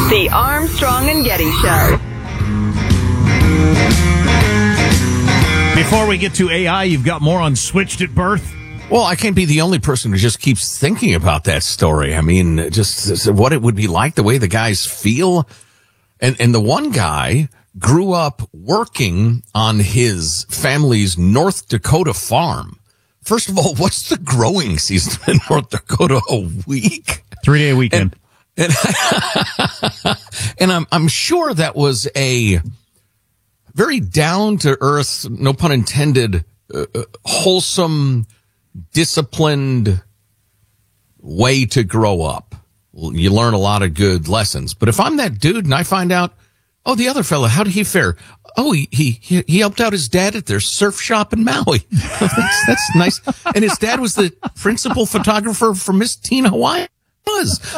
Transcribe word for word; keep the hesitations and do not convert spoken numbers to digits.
The Armstrong and Getty Show. Before we get to A I, you've got more on Switched at Birth. Well, I can't be the only person who just keeps thinking about that story. I mean, just what it would be like, the way the guys feel. And, and the one guy grew up working on his family's North Dakota farm. First of all, what's the growing season in North Dakota? A week? Three-day weekend. And, and, and I'm, I'm sure that was a very down-to-earth, no pun intended, uh, wholesome, disciplined way to grow up. You learn a lot of good lessons. But if I'm that dude and I find out, oh, the other fella, how did he fare? Oh, he he he helped out his dad at their surf shop in Maui. that's, that's nice. And his dad was the principal photographer for Miss Teen Hawaii. Was